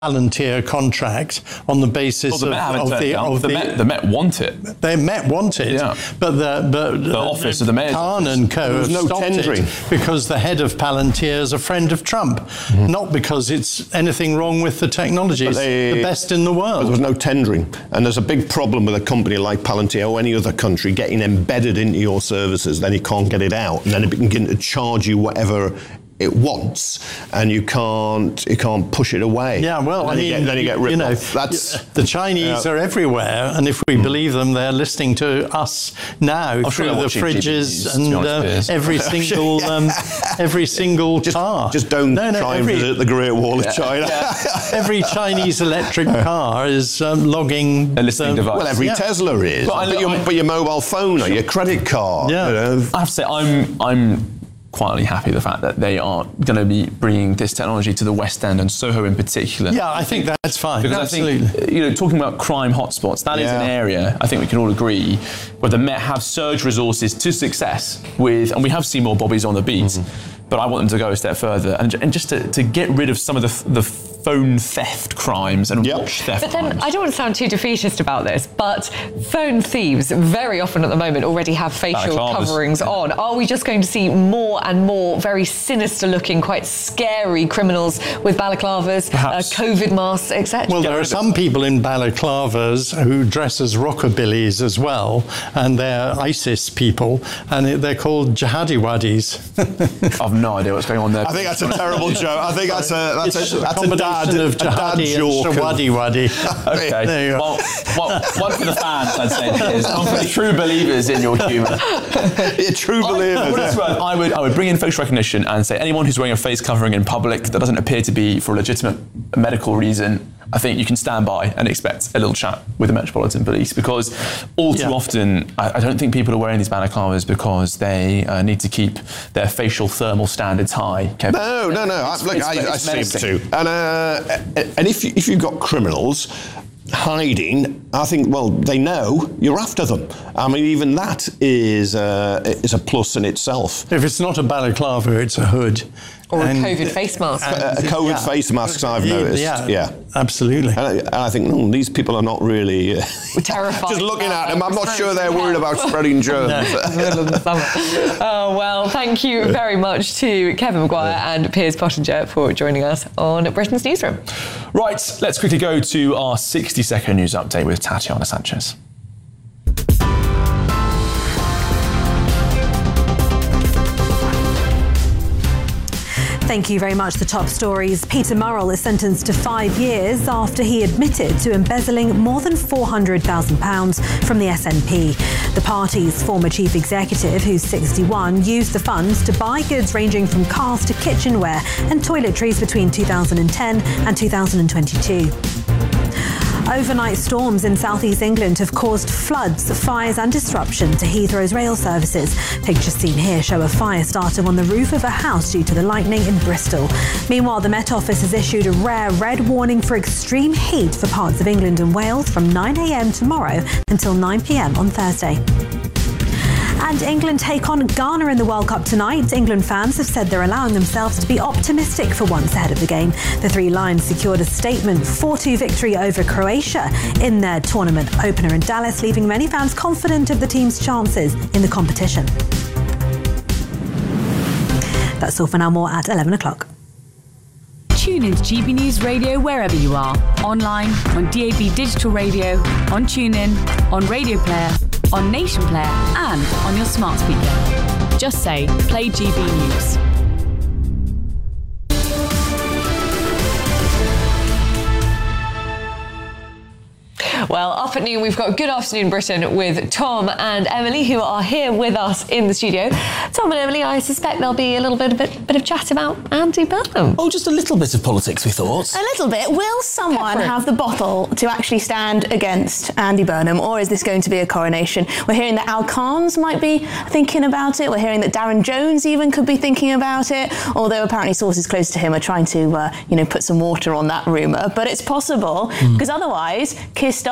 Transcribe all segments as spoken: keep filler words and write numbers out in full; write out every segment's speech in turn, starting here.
Palantir contract on the basis well, the of, of the of the, the, Met, the Met want it. The Met want it, yeah. but the but the uh, office of the Mayor, Khan and Co. have no stopped tendering. it because the head of Palantir is a friend of Trump, mm-hmm. not because it's anything wrong with the technology. It's they, the best in the world. There was no tendering, and there's a big problem with a company like Palantir or any other country getting embedded into your services. Then you can't get it out, and then it can begin to charge you whatever it wants, and you can't you can't push it away. Yeah, well, I mean, you get, then you get ripped you know, off. That's the Chinese uh, are everywhere, and if we mm. believe them, they're listening to us now I'm through sure the fridges and uh, every single um, every single just, car. Just don't no, no, try every, and visit the Great Wall of yeah, China. Yeah. Every Chinese electric car is um, logging a listening the, device. Well, every yeah. Tesla is. But, but, I, your, I, but your mobile phone or your credit card. Yeah. You know. I have to say, I'm I'm. quietly happy the fact that they are going to be bringing this technology to the West End and Soho in particular. Yeah, I think that's fine. Because Absolutely. I think, you know, talking about crime hotspots, that yeah. is an area, I think we can all agree, where the Met have surged resources to success with, and we have seen more bobbies on the beat, mm-hmm. but I want them to go a step further and, and just to, to get rid of some of the, the phone theft crimes and yep. watch theft But then, crimes. I don't want to sound too defeatist about this, but phone thieves very often at the moment already have facial coverings on. Are we just going to see more and more very sinister looking, quite scary criminals with balaclavas, uh, COVID masks, et cetera? Well, there are some people in balaclavas who dress as rockabillys as well, and they're ISIS people, and they're called jihadi wadis. I've no idea what's going on there. I think that's a terrible joke. I think that's a that's it's a, that's a combination dad, of jihadi and shawadi wadi. Okay. There you go. Well, well, one for the fans, I'd say it is. One for the true believers in your humour. Yeah, true believers. I, yeah. I would I would bring in facial recognition and say anyone who's wearing a face covering in public that doesn't appear to be for a legitimate medical reason, I think you can stand by and expect a little chat with the Metropolitan Police, because all too yeah. often I, I don't think people are wearing these balaclavas because they uh, need to keep their facial thermal standards high. Okay? No, no, no. I, look, it's, I, it's I see them too. And uh, and if you, if you've got criminals hiding, I think, well, they know you're after them. I mean, even that is uh, is a plus in itself. If it's not a balaclava, it's a hood. Or and, a COVID face mask. Uh, a COVID yeah. face masks, I've noticed. Yeah, yeah. absolutely. And I, and I think, no, these people are not really... Uh, terrified. Just looking at them, I'm not sure they're worried about spreading germs. Oh, well, thank you very much to Kevin Maguire and Piers Pottinger for joining us on Britain's Newsroom. Right, let's quickly go to our sixty second news update with Tatiana Sanchez. Thank you very much. The top stories. Peter Murrell is sentenced to five years after he admitted to embezzling more than four hundred thousand pounds from the S N P. The party's former chief executive, who's sixty-one, used the funds to buy goods ranging from cars to kitchenware and toiletries between two thousand ten and two thousand twenty-two. Overnight storms in southeast England have caused floods, fires and disruption to Heathrow's rail services. Pictures seen here show a fire starting on the roof of a house due to the lightning in Bristol. Meanwhile, the Met Office has issued a rare red warning for extreme heat for parts of England and Wales from nine a.m. tomorrow until nine p.m. on Thursday. And England take on Ghana in the World Cup tonight. England fans have said they're allowing themselves to be optimistic for once ahead of the game. The Three Lions secured a statement four two victory over Croatia in their tournament opener in Dallas, leaving many fans confident of the team's chances in the competition. That's all for now. More at eleven o'clock. Tune into G B News Radio wherever you are. Online, on D A B Digital Radio, on TuneIn, on Radio Player, on Nation Player and on your smart speaker. Just say, play G B News. Well, up at noon, we've got Good Afternoon Britain with Tom and Emily, who are here with us in the studio. Tom and Emily, I suspect there'll be a little bit, a bit, bit of chat about Andy Burnham. Oh, just a little bit of politics, we thought. A little bit. Will someone have the bottle to actually stand against Andy Burnham, or is this going to be a coronation? We're hearing that Al Khans might be thinking about it. We're hearing that Darren Jones even could be thinking about it, although apparently sources close to him are trying to, uh, you know, put some water on that rumour. But it's possible, because mm. otherwise, Keir Starmer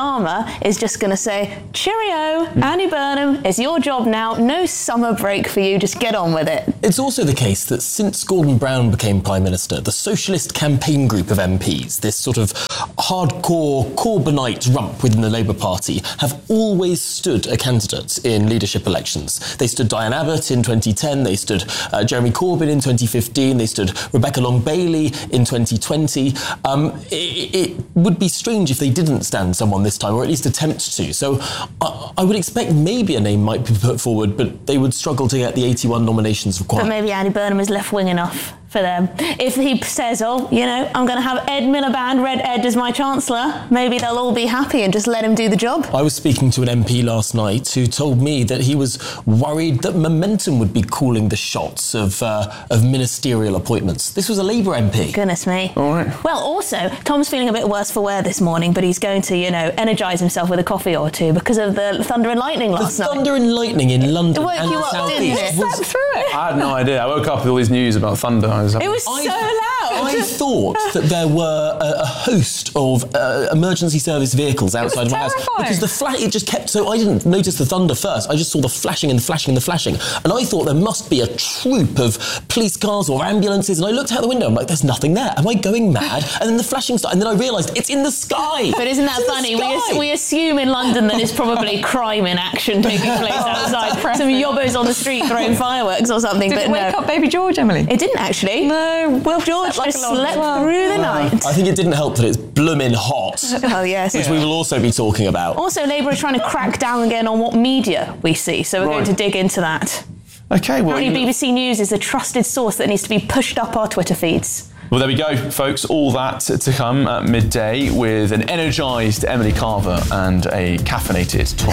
Starmer is just going to say, cheerio, Andy Burnham, it's your job now, no summer break for you, just get on with it. It's also the case that since Gordon Brown became Prime Minister, the Socialist Campaign Group of M Ps, this sort of hardcore Corbynite rump within the Labour Party, have always stood a candidate in leadership elections. They stood Diane Abbott in twenty ten, they stood uh, Jeremy Corbyn in twenty fifteen, they stood Rebecca Long-Bailey in twenty twenty. Um, it, it would be strange if they didn't stand someone this time, or at least attempt to. So I, I would expect maybe a name might be put forward, but they would struggle to get the eighty-one nominations required. But maybe Andy Burnham is left-wing enough for them. If he says, oh, you know, I'm going to have Ed Miliband, Red Ed as my Chancellor, maybe they'll all be happy and just let him do the job. I was speaking to an M P last night who told me that he was worried that Momentum would be calling the shots of uh, of ministerial appointments. This was a Labour M P. Goodness me. All right. Well, also, Tom's feeling a bit worse for wear this morning, but he's going to, you know, energise himself with a coffee or two because of the thunder and lightning last the night. thunder and lightning in London It woke and you the up, South didn't East it? was- Slept through it. I had no idea. I woke up with all these news about thunder. I was It was I- so loud. I thought that there were a, a host of uh, emergency service vehicles outside of my house terrifying. because the flash it just kept. So I didn't notice the thunder first. I just saw the flashing and the flashing and the flashing, and I thought there must be a troop of police cars or ambulances. And I looked out the window. I'm like, "There's nothing there. Am I going mad?" And then the flashing started, and then I realised it's in the sky. But isn't that It's in the funny? We, sky. as- we assume in London that it's probably crime in action taking place outside. Some yobbos on the street throwing fireworks or something. Did but it wake no. up baby George, Emily? It didn't actually. No, Will George slept like just a log as slept well. through the night. I think it didn't help that it's blooming hot, Oh, yes. which we will also be talking about. Also, Labour are trying to crack down again on what media we see, so we're Right. going to dig into that. Okay, well, Apparently, you- B B C News is a trusted source that needs to be pushed up our Twitter feeds. Well, there we go, folks. All that to come at midday with an energised Emily Carver and a caffeinated Tom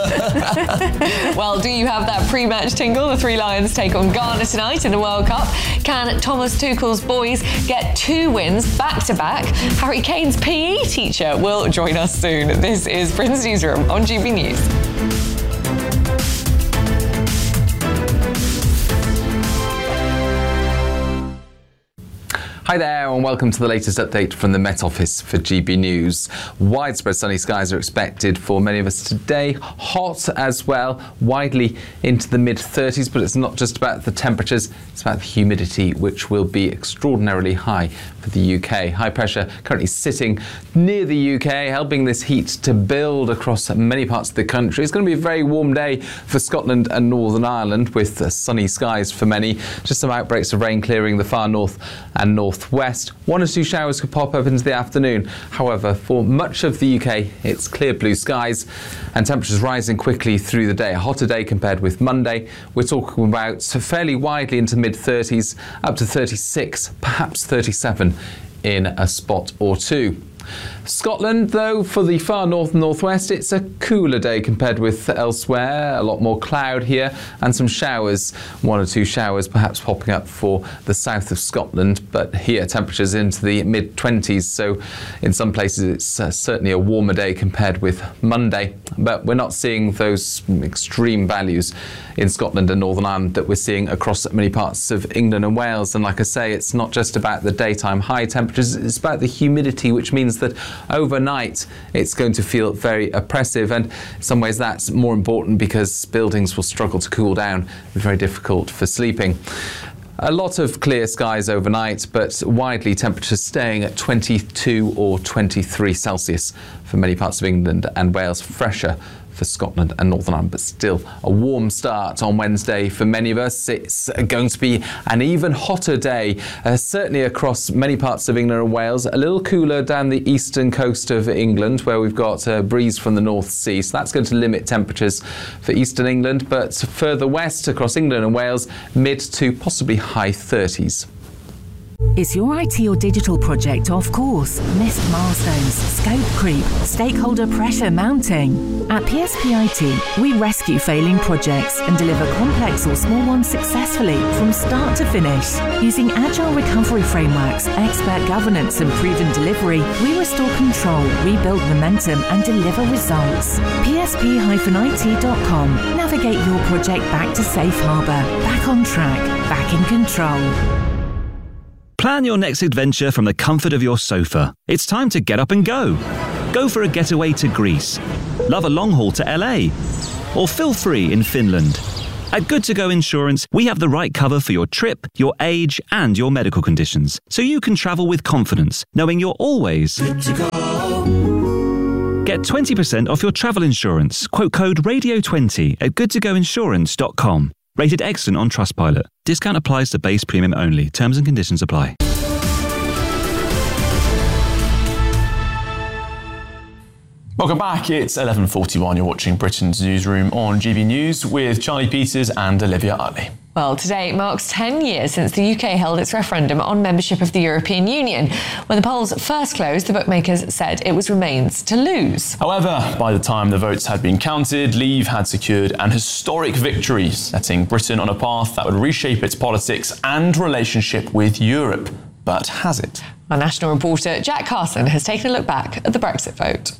Hart. Well, do you have that pre-match tingle? The Three Lions take on Ghana tonight in the World Cup. Can Thomas Tuchel's boys get two wins back-to-back? Harry Kane's P E teacher will join us soon. This is Britain's Newsroom on G B News. Hi there and welcome to the latest update from the Met Office for G B News. Widespread sunny skies are expected for many of us today. Hot as well, widely into the mid thirties, but it's not just about the temperatures, it's about the humidity, which will be extraordinarily high for the U K. High pressure currently sitting near the U K, helping this heat to build across many parts of the country. It's going to be a very warm day for Scotland and Northern Ireland with uh, sunny skies for many. Just some outbreaks of rain clearing the far north and north west. One or two showers could pop up into the afternoon. However, for much of the U K, it's clear blue skies and temperatures rising quickly through the day. A hotter day compared with Monday. We're talking about fairly widely into mid thirties, up to thirty-six, perhaps thirty-seven in a spot or two. Scotland, though, for the far north and northwest, it's a cooler day compared with elsewhere. A lot more cloud here and some showers, one or two showers perhaps popping up for the south of Scotland, but here temperatures into the mid twenties, so in some places it's uh, certainly a warmer day compared with Monday, but we're not seeing those extreme values in Scotland and Northern Ireland that we're seeing across many parts of England and Wales. And like I say, it's not just about the daytime high temperatures, it's about the humidity, which means that overnight it's going to feel very oppressive, and in some ways that's more important because buildings will struggle to cool down. It'll be very difficult for sleeping. A lot of clear skies overnight, but widely temperatures staying at twenty-two or twenty-three Celsius for many parts of England and Wales, fresher for Scotland and Northern Ireland, but still a warm start on Wednesday for many of us. It's going to be an even hotter day, uh, certainly across many parts of England and Wales. A little cooler down the eastern coast of England, where we've got a breeze from the North Sea, so that's going to limit temperatures for eastern England, but further west across England and Wales, mid to possibly high thirties. Is your I T or digital project off course? Missed milestones, scope creep, stakeholder pressure mounting? At P S P I T, we rescue failing projects and deliver complex or small ones successfully from start to finish. Using agile recovery frameworks, expert governance and proven delivery, we restore control, rebuild momentum and deliver results. P S P I T dot com. Navigate your project back to safe harbour, back on track, back in control. Plan your next adventure from the comfort of your sofa. It's time to get up and go. Go for a getaway to Greece. Love a long haul to L A. Or feel free in Finland. At Good To Go Insurance, we have the right cover for your trip, your age, and your medical conditions, so you can travel with confidence, knowing you're always good to go. Get twenty percent off your travel insurance. Quote code radio twenty at good to go insurance dot com. Rated excellent on Trustpilot. Discount applies to base premium only. Terms and conditions apply. Welcome back. It's eleven forty-one. You're watching Britain's Newsroom on G B News with Charlie Peters and Olivia Utley. Well, today marks ten years since the U K held its referendum on membership of the European Union. When the polls first closed, the bookmakers said it was Remain's to lose. However, by the time the votes had been counted, Leave had secured an historic victory, setting Britain on a path that would reshape its politics and relationship with Europe. But has it? Our national reporter Jack Carson has taken a look back at the Brexit vote.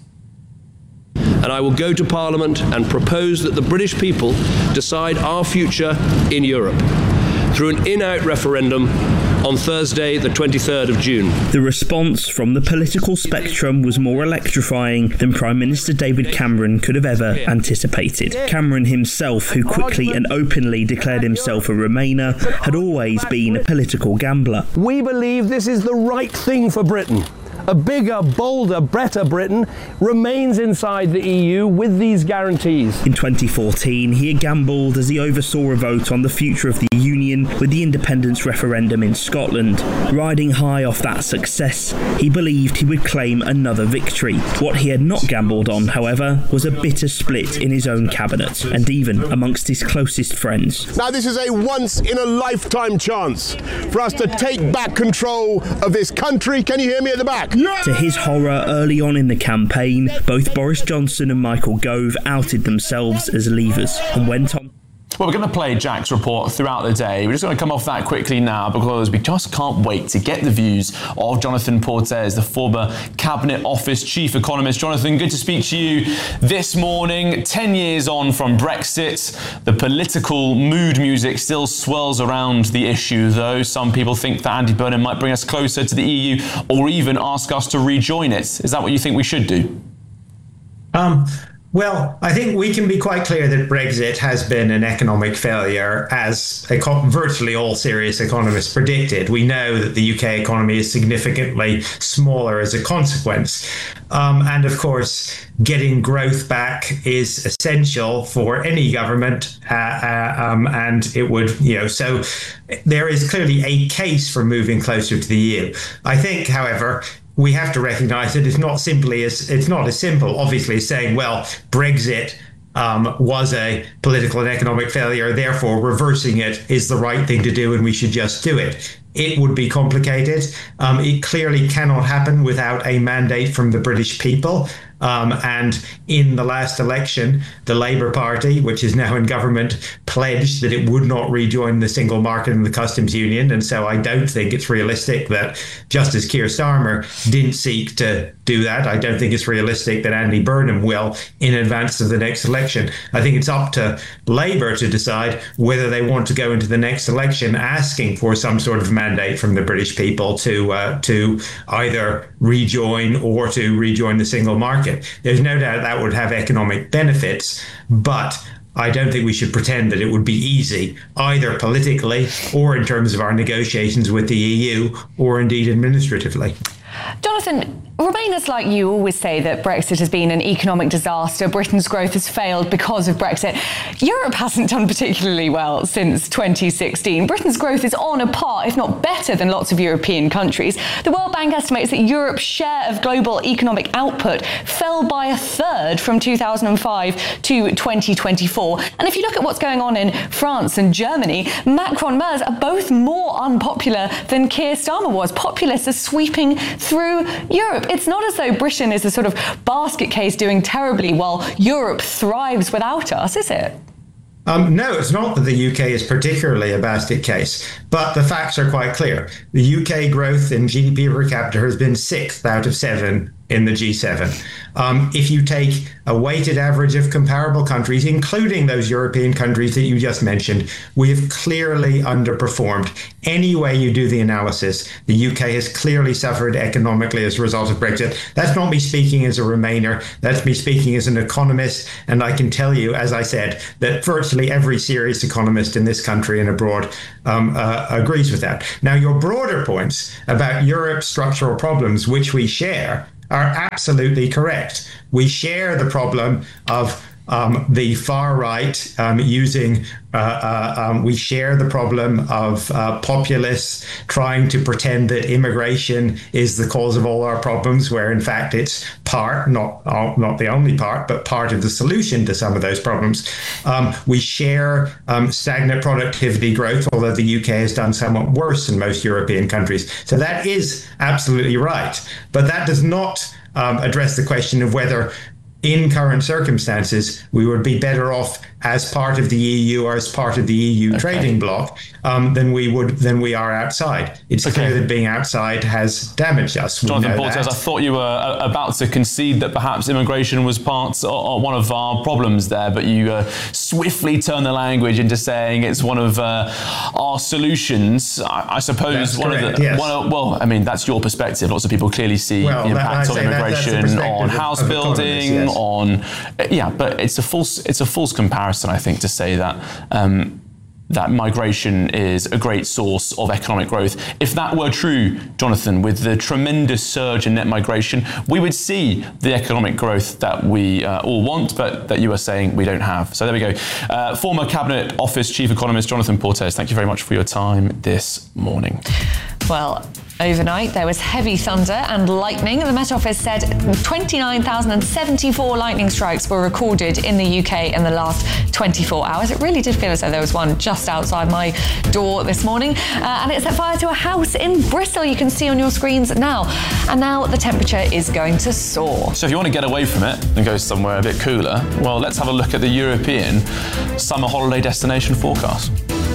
And I will go to Parliament and propose that the British people decide our future in Europe through an in-out referendum on Thursday, the twenty-third of June. The response from the political spectrum was more electrifying than Prime Minister David Cameron could have ever anticipated. Cameron himself, who quickly and openly declared himself a Remainer, had always been a political gambler. We believe this is the right thing for Britain. A bigger, bolder, better Britain remains inside the E U with these guarantees. In twenty fourteen, he had gambled as he oversaw a vote on the future of the Union with the independence referendum in Scotland. Riding high off that success, he believed he would claim another victory. What he had not gambled on, however, was a bitter split in his own cabinet and even amongst his closest friends. Now this is a once-in-a-lifetime chance for us to take back control of this country. Can you hear me at the back? Yeah! To his horror, early on in the campaign, both Boris Johnson and Michael Gove outed themselves as Leavers and went on. Well, we're going to play Jack's report throughout the day. We're just going to come off that quickly now because we just can't wait to get the views of Jonathan Portes, the former Cabinet Office Chief Economist. Jonathan, good to speak to you this morning. Ten years on from Brexit, the political mood music still swirls around the issue, though. Some people think that Andy Burnham might bring us closer to the E U or even ask us to rejoin it. Is that what you think we should do? Um... Well, I think we can be quite clear that Brexit has been an economic failure, as eco- virtually all serious economists predicted. We know that the U K economy is significantly smaller as a consequence. Um, and of course, getting growth back is essential for any government. Uh, uh, um, and it would, you know, so there is clearly a case for moving closer to the E U. I think, however, we have to recognise that it's not simply as it's not as simple, obviously, as saying, well, Brexit um, was a political and economic failure, therefore reversing it is the right thing to do and we should just do it. It would be complicated. Um, it clearly cannot happen without a mandate from the British people. Um, and in the last election, the Labour Party, which is now in government, pledged that it would not rejoin the single market and the customs union. And so I don't think it's realistic that, just as Keir Starmer didn't seek to do that, I don't think it's realistic that Andy Burnham will in advance of the next election. I think it's up to Labour to decide whether they want to go into the next election asking for some sort of mandate from the British people to uh, to either rejoin or to rejoin the single market. There's no doubt that would have economic benefits, but I don't think we should pretend that it would be easy, either politically or in terms of our negotiations with the E U, or indeed administratively. Jonathan, Remainers like you always say that Brexit has been an economic disaster. Britain's growth has failed because of Brexit. Europe hasn't done particularly well since twenty sixteen. Britain's growth is on a par, if not better, than lots of European countries. The World Bank estimates that Europe's share of global economic output fell by a third from two thousand five to twenty twenty-four. And if you look at what's going on in France and Germany, Macron Merz are both more unpopular than Keir Starmer was. Populists are sweeping through Europe. It's not as though Britain is a sort of basket case doing terribly while Europe thrives without us, is it? Um, no, it's not that the U K is particularly a basket case, but the facts are quite clear. The U K growth in G D P per capita has been sixth out of seven in the G seven. Um, if you take a weighted average of comparable countries, including those European countries that you just mentioned, we have clearly underperformed. Any way you do the analysis, the U K has clearly suffered economically as a result of Brexit. That's not me speaking as a Remainer. That's me speaking as an economist. And I can tell you, as I said, that virtually every serious economist in this country and abroad um, uh, agrees with that. Now, your broader points about Europe's structural problems, which we share, are absolutely correct. We share the problem of um, the far right um, using, uh, uh, um, we share the problem of uh, populists trying to pretend that immigration is the cause of all our problems, where in fact it's part, not uh, not the only part, but part of the solution to some of those problems. Um, we share um, stagnant productivity growth, although the U K has done somewhat worse than most European countries. So that is absolutely right. But that does not um, address the question of whether in current circumstances, we would be better off as part of the E U or as part of the E U okay. trading bloc um, than we would than we are outside. It's okay. clear that being outside has damaged us. We Jonathan Portes, I thought you were about to concede that perhaps immigration was part or one of our problems there, but you uh, swiftly turned the language into saying it's one of uh, our solutions. I, I suppose that's one correct, of the yes. one of, well, I mean that's your perspective. Lots of people clearly see well, the impact of immigration that, on house of, of building, yes. on yeah, but it's a false it's a false comparison. I think, to say that um, that migration is a great source of economic growth. If that were true, Jonathan, with the tremendous surge in net migration, we would see the economic growth that we uh, all want, but that you are saying we don't have. So there we go. Uh, former Cabinet Office Chief Economist Jonathan Portes, thank you very much for your time this morning. Well, overnight, there was heavy thunder and lightning. The Met Office said twenty-nine thousand seventy-four lightning strikes were recorded in the U K in the last twenty-four hours. It really did feel as though there was one just outside my door this morning. Uh, and it set fire to a house in Bristol. You can see on your screens now. And now the temperature is going to soar. So if you want to get away from it and go somewhere a bit cooler, well, let's have a look at the European summer holiday destination forecast.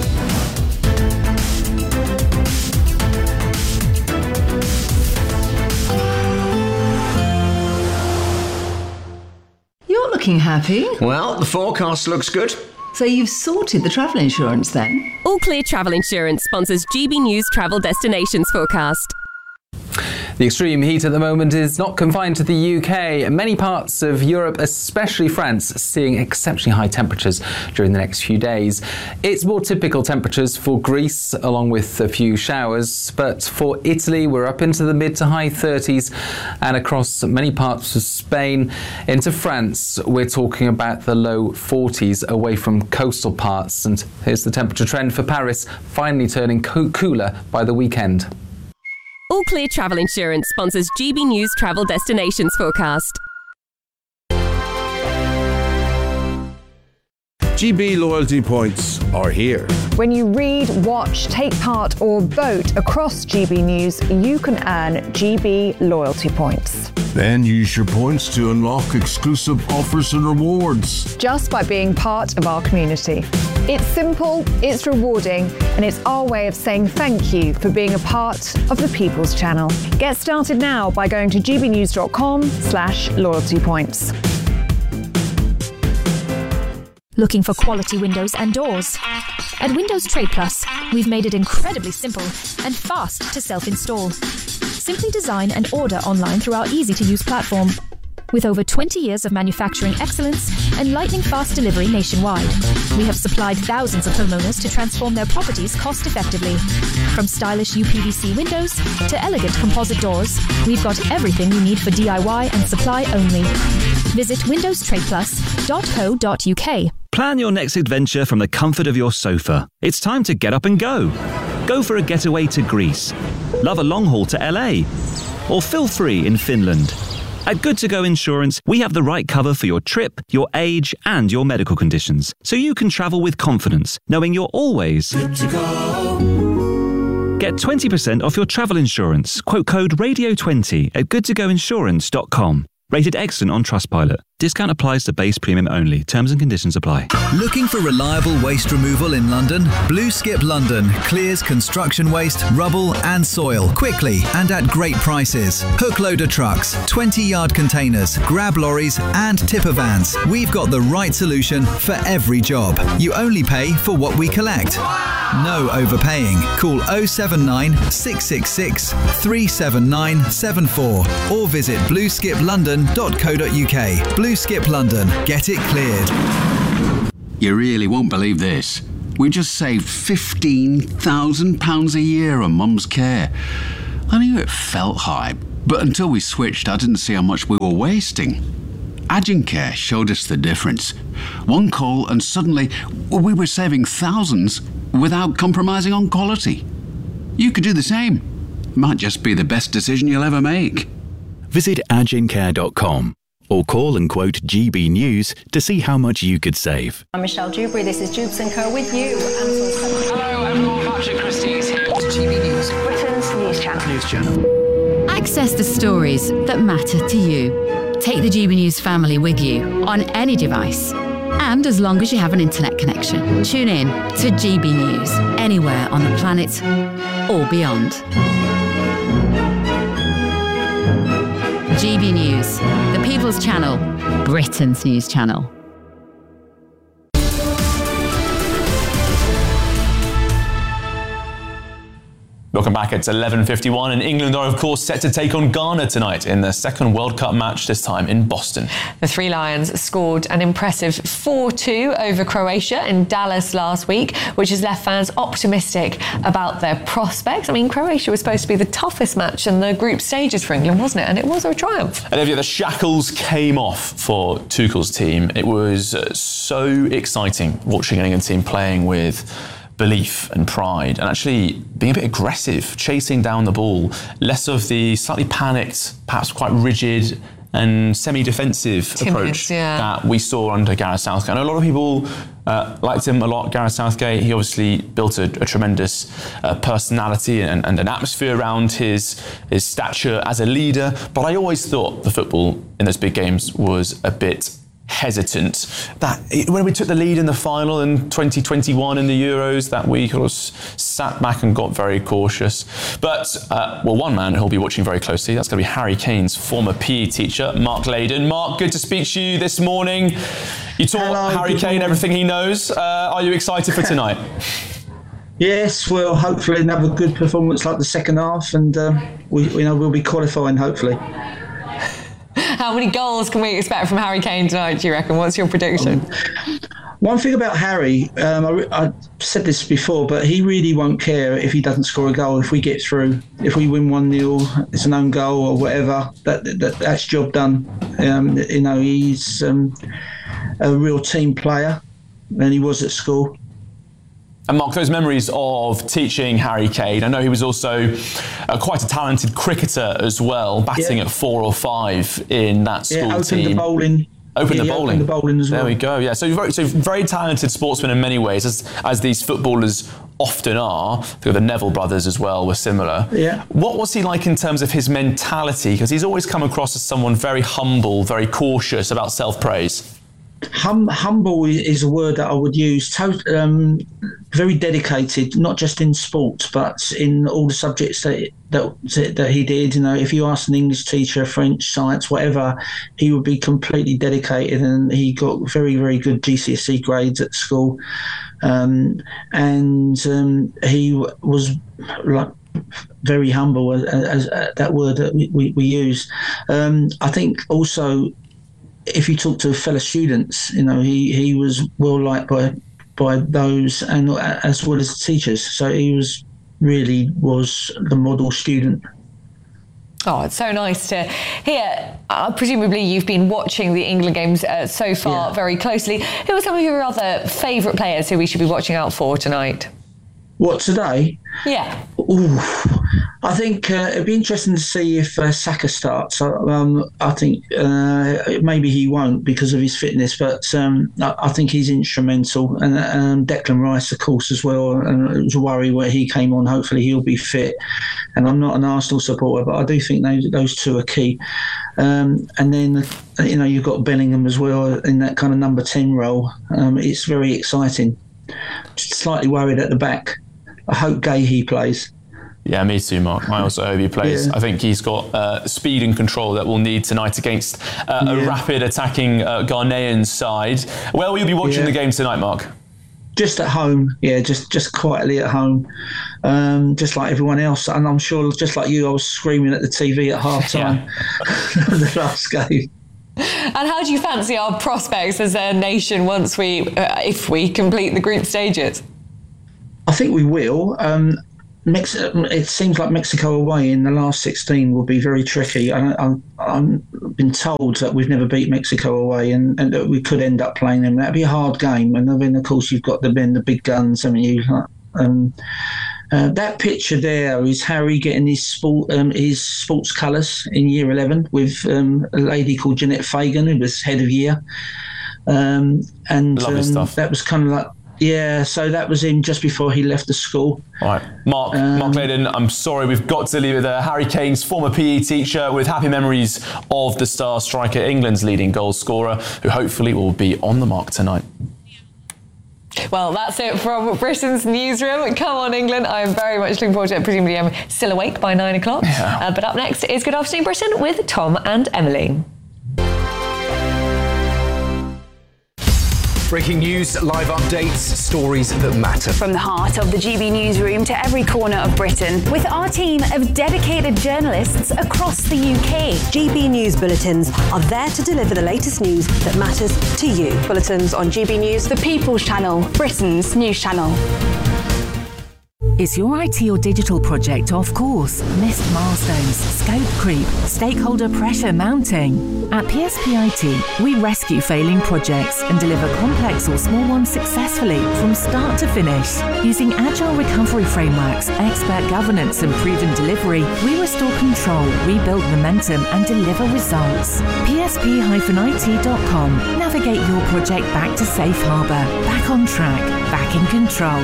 You're looking happy. Well, the forecast looks good. So you've sorted the travel insurance then? All Clear Travel Insurance sponsors G B News Travel Destinations Forecast. The extreme heat at the moment is not confined to the U K. Many parts of Europe, especially France, seeing exceptionally high temperatures during the next few days. It's more typical temperatures for Greece, along with a few showers. But for Italy, we're up into the mid to high thirties, and across many parts of Spain. Into France, we're talking about the low forties away from coastal parts. And here's the temperature trend for Paris, finally turning co- cooler by the weekend. All Clear Travel Insurance sponsors G B News Travel Destinations Forecast. G B loyalty points are here. When you read, watch, take part or vote across G B News, you can earn G B loyalty points. Then use your points to unlock exclusive offers and rewards. Just by being part of our community. It's simple, it's rewarding, and it's our way of saying thank you for being a part of the People's Channel. Get started now by going to gbnews.com slash loyalty points. Looking for quality windows and doors? At Windows Trade Plus, we've made it incredibly simple and fast to self-install. Simply design and order online through our easy-to-use platform. With over twenty years of manufacturing excellence and lightning-fast delivery nationwide, we have supplied thousands of homeowners to transform their properties cost-effectively. From stylish U P V C windows to elegant composite doors, we've got everything you need for D I Y and supply only. Visit windows trade plus dot co dot u k. Plan your next adventure from the comfort of your sofa. It's time to get up and go. Go for a getaway to Greece. Love a long haul to L A. Or feel free in Finland. At Good To Go Insurance, we have the right cover for your trip, your age, and your medical conditions, so you can travel with confidence, knowing you're always good to go. Get twenty percent off your travel insurance. Quote code radio twenty at good to go insurance dot com. Rated excellent on Trustpilot. Discount applies to base premium only. Terms and conditions apply. Looking for reliable waste removal in London? Blue Skip London clears construction waste, rubble and soil quickly and at great prices. Hook loader trucks, twenty yard containers, grab lorries and tipper vans. We've got the right solution for every job. You only pay for what we collect. No overpaying. Call oh seven nine, six six six, three seven nine seven four or visit blue skip london dot co dot uk. Blue Skip London. Get it cleared. You really won't believe this. We just saved fifteen thousand pounds a year on Mum's care. I knew it felt high, but until we switched, I didn't see how much we were wasting. Agencare showed us the difference. One call and suddenly we were saving thousands without compromising on quality. You could do the same. Might just be the best decision you'll ever make. Visit agencare dot com or call and quote G B News to see how much you could save. I'm Michelle Dewberry. This is Jubes and Co with you. Hello everyone, Patrick Christie is here to G B News, Britain's news channel. News channel. Access the stories that matter to you. Take the G B News family with you on any device. And as long as you have an internet connection, tune in to G B News anywhere on the planet or beyond. G B News, the People's Channel, Britain's news channel. Welcome back. It's eleven fifty-one and England are of course set to take on Ghana tonight in the second World Cup match, this time in Boston. The Three Lions scored an impressive four two over Croatia in Dallas last week, which has left fans optimistic about their prospects. I mean, Croatia was supposed to be the toughest match in the group stages for England, wasn't it? And it was a triumph. And Olivia, the shackles came off for Tuchel's team. It was so exciting watching an England team playing with belief and pride and actually being a bit aggressive, chasing down the ball, less of the slightly panicked, perhaps quite rigid and semi-defensive Timid, approach yeah. that we saw under Gareth Southgate. I know a lot of people uh, liked him a lot, Gareth Southgate. He obviously built a, a tremendous uh, personality and, and an atmosphere around his, his stature as a leader, but I always thought the football in those big games was a bit hesitant. That when we took the lead in the final in twenty twenty-one in the Euros, that we kind of sat back and got very cautious. But uh, well, one man who'll be watching very closely, that's going to be Harry Kane's former P E teacher, Mark Leyden. Mark, good to speak to you this morning. You taught Hello, Harry Kane everything he knows. Uh, are you excited for tonight? Yes, well, hopefully another good performance like the second half, and uh, we, you know, we'll be qualifying hopefully. How many goals can we expect from Harry Kane tonight, do you reckon? What's your prediction? Um, one thing about Harry, um, I, I said this before, but he really won't care if he doesn't score a goal. If we get through, if we win one nil, it's an own goal or whatever, that, that that's job done. Um, you know, he's um, a real team player, and he was at school. And Mark, those memories of teaching Harry Kane, I know he was also uh, quite a talented cricketer as well, batting yeah. at four or five in that school yeah, opened team. The bowling. Open yeah, the bowling. Opened the bowling as well. There we go. Yeah, so very, so very talented sportsman in many ways, as as these footballers often are. The Neville brothers as well were similar. Yeah. What was he like in terms of his mentality? Because he's always come across as someone very humble, very cautious about self-praise. Hum, humble is a word that I would use. To, um, very dedicated, not just in sports, but in all the subjects that, that that he did. You know, if you asked an English teacher, French, science, whatever, he would be completely dedicated, and he got very, very good G C S E grades at school. Um, and um, he was like very humble, as, as, as that word that we, we, we use. Um, I think also, if you talk to fellow students, you know, he, he was well liked by by those and as well as the teachers. So he was really was the model student. Oh, it's so nice to hear. Uh, presumably you've been watching the England games uh, so far yeah. very closely. Who are some of your other favourite players who we should be watching out for tonight? What, today? Yeah. Ooh, I think uh, it'd be interesting to see if uh, Saka starts. Um, I think uh, maybe he won't because of his fitness, but um, I, I think he's instrumental. And um, Declan Rice, of course, as well. And it was a worry where he came on. Hopefully he'll be fit. And I'm not an Arsenal supporter, but I do think those, those two are key. Um, and then, you know, you've got Bellingham as well in that kind of number ten role. Um, it's very exciting. Just slightly worried at the back. I hope Gahey plays. Yeah, me too, Mark. I also hope he plays. Yeah. I think he's got uh, speed and control that we'll need tonight against uh, yeah. a rapid attacking uh, Ghanaian side. Where will you be watching yeah. the game tonight, Mark? Just at home, yeah, just just quietly at home, um, just like everyone else. And I'm sure, just like you, I was screaming at the T V at half time the last game. And how do you fancy our prospects as a nation once we, uh, if we complete the group stages? I think we will. Um, Mex- it seems like Mexico away in the last sixteen will be very tricky. I, I'm, I've been told that we've never beat Mexico away, and, and that we could end up playing them. That'd be a hard game. And then, of course, you've got the then the big guns, haven't you? Um, uh, that picture there is Harry getting his sport um, his sports colours in year eleven with um, a lady called Jeanette Fagan, who was head of year, um, and Lovely um, stuff. That was kind of like. Yeah, so that was him just before he left the school. All right, Mark, um, Mark Laden, I'm sorry, we've got to leave it there. Harry Kane's former P E teacher with happy memories of the star striker, England's leading goal scorer, who hopefully will be on the mark tonight. Well, that's it from Britain's newsroom. Come on, England. I'm very much looking forward to it. Presumably I'm still awake by nine o'clock. Yeah. Uh, but up next is Good Afternoon Britain with Tom and Emily. Breaking news, live updates, stories that matter. From the heart of the G B newsroom to every corner of Britain, with our team of dedicated journalists across the U K. G B News Bulletins are there to deliver the latest news that matters to you. Bulletins on G B News, the People's Channel, Britain's news channel. Is your I T or digital project off course? Missed milestones, scope creep, stakeholder pressure mounting? At P S P I T, we rescue failing projects and deliver complex or small ones successfully from start to finish. Using agile recovery frameworks, expert governance and proven delivery, we restore control, rebuild momentum and deliver results. P S P I T dot com. Navigate your project back to safe harbour, back on track, back in control.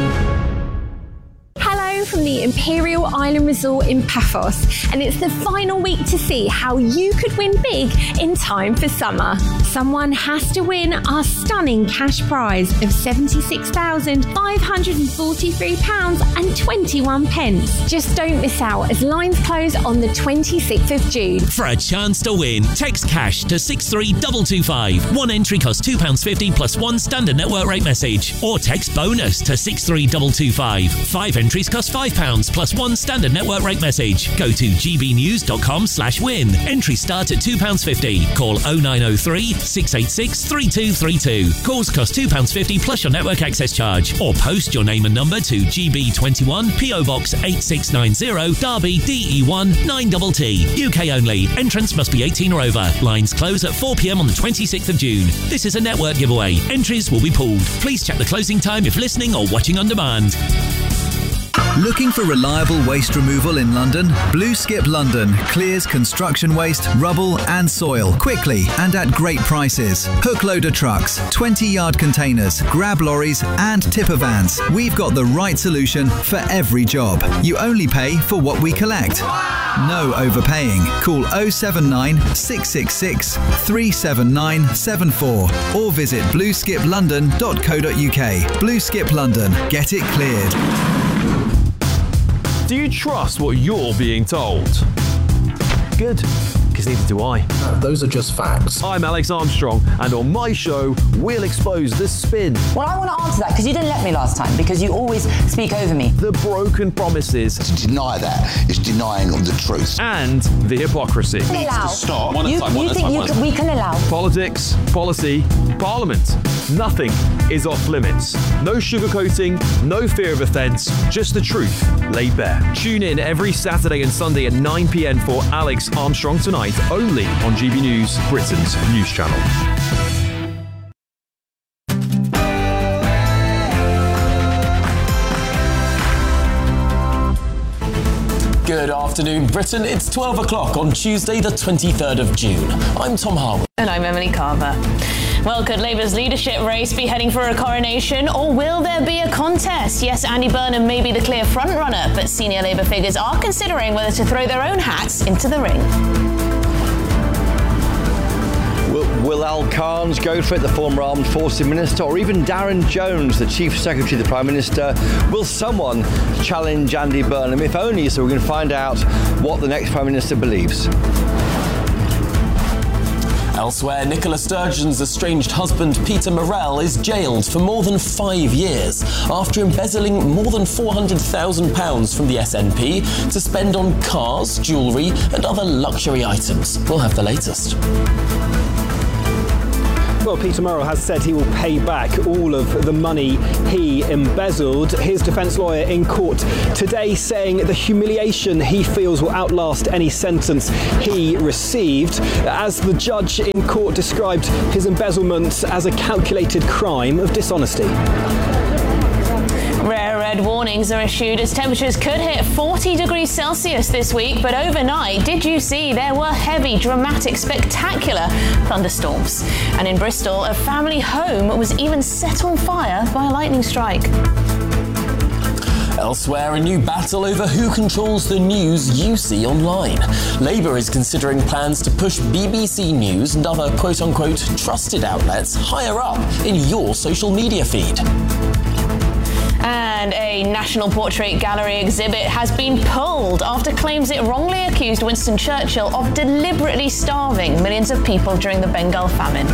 From the Imperial Island Resort in Paphos, and it's the final week to see how you could win big in time for summer. Someone has to win our stunning cash prize of seventy-six thousand five hundred forty-three pounds and twenty-one pence. Just don't miss out as lines close on the twenty-sixth of June. For a chance to win, text cash to six three two two five. One entry costs two pounds fifty plus one standard network rate message, or text bonus to six three two two five. Five entries cost five pounds plus one standard network rate message. Go to gbnews.com slash win. Entries start at two pounds fifty. Call oh nine oh three, six eight six, three two three two. Calls cost two pounds fifty plus your network access charge. Or post your name and number to G B twenty-one, P O Box eight six nine zero, Derby, D E one nine T T. U K only. Entrance must be eighteen or over. Lines close at four p.m. on the twenty-sixth of June. This is a network giveaway. Entries will be pooled. Please check the closing time if listening or watching on demand. Looking for reliable waste removal in London? Blue Skip London clears construction waste, rubble and soil quickly and at great prices. Hook loader trucks, twenty yard containers, grab lorries and tipper vans. We've got the right solution for every job. You only pay for what we collect. No overpaying. Call oh seven nine, six six six, three seven nine seven four or visit blue skip london dot co dot uk. Blue Skip London. Get it cleared. Do you trust what you're being told? Good, because neither do I. Uh, those are just facts. I'm Alex Armstrong, and on my show, we'll expose the spin. Well, I want to answer that, because you didn't let me last time, because you always speak over me. The broken promises. To deny that is denying the truth. And the hypocrisy. Allow. Stop. One you, time, you think you can, we can allow? Politics, policy, parliament. Nothing is off limits. No sugarcoating, no fear of offence, just the truth laid bare. Tune in every Saturday and Sunday at nine p.m. for Alex Armstrong Tonight, only on G B News, Britain's news channel. Good afternoon, Britain. It's twelve o'clock on Tuesday, the twenty-third of June. I'm Tom Harwood. And I'm Emily Carver. Well, could Labour's leadership race be heading for a coronation, or will there be a contest? Yes, Andy Burnham may be the clear frontrunner, but senior Labour figures are considering whether to throw their own hats into the ring. Will, will Al Carnes go for it, the former Armed Forces Minister, or even Darren Jones, the Chief Secretary of the Prime Minister? Will someone challenge Andy Burnham, if only so we can find out what the next Prime Minister believes? Elsewhere, Nicola Sturgeon's estranged husband Peter Morell is jailed for more than five years after embezzling more than four hundred thousand pounds from the S N P to spend on cars, jewellery and other luxury items. We'll have the latest. Well, Peter Morell has said he will pay back all of the money he embezzled. His defence lawyer in court today saying the humiliation he feels will outlast any sentence he received, as the judge in court described his embezzlement as a calculated crime of dishonesty. Rare red warnings are issued as temperatures could hit forty degrees Celsius this week, but overnight, did you see there were heavy, dramatic, spectacular thunderstorms? And in Bristol, a family home was even set on fire by a lightning strike. Elsewhere, a new battle over who controls the news you see online. Labour is considering plans to push B B C News and other quote-unquote trusted outlets higher up in your social media feed. And a National Portrait Gallery exhibit has been pulled after claims it wrongly accused Winston Churchill of deliberately starving millions of people during the Bengal famine.